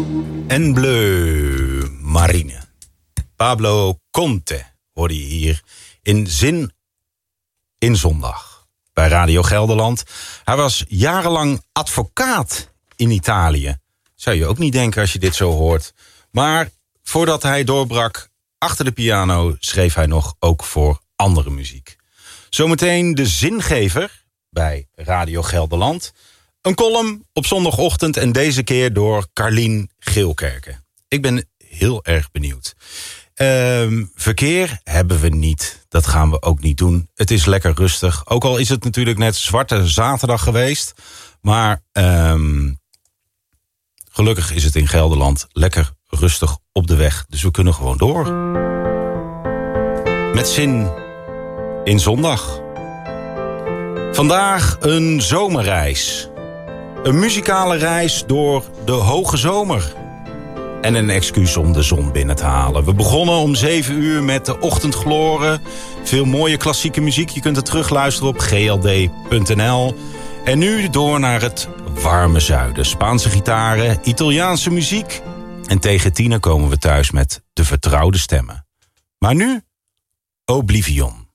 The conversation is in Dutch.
En Bleu Marine. Pablo Conte hoorde je hier in Zin in Zondag bij Radio Gelderland. Hij was jarenlang advocaat in Italië. Zou je ook niet denken als je dit zo hoort. Maar voordat hij doorbrak achter de piano schreef hij nog ook voor andere muziek. Zometeen de zingever bij Radio Gelderland. Een column op zondagochtend en deze keer door Carlien Geelkerken. Ik ben heel erg benieuwd. Verkeer hebben we niet. Dat gaan we ook niet doen. Het is lekker rustig. Ook al is het natuurlijk net Zwarte Zaterdag geweest. Maar gelukkig is het in Gelderland lekker rustig op de weg. Dus we kunnen gewoon door. Met Zin in Zondag. Vandaag een zomerreis. Een muzikale reis door de hoge zomer. En een excuus om de zon binnen te halen. We begonnen om 7 uur met de ochtendgloren. Veel mooie klassieke muziek. Je kunt het terugluisteren op gld.nl. En nu door naar het warme zuiden. Spaanse gitaren, Italiaanse muziek. En tegen 10 komen we thuis met de vertrouwde stemmen. Maar nu Oblivion.